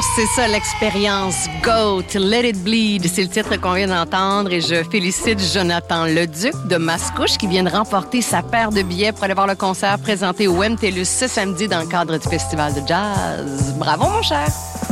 c'est ça l'expérience GOAT, Let It Bleed. C'est le titre qu'on vient d'entendre et je félicite Jonathan Leduc de Mascouche qui vient de remporter sa paire de billets pour aller voir le concert présenté au MTLUS ce samedi dans le cadre du Festival de jazz. Bravo, mon cher!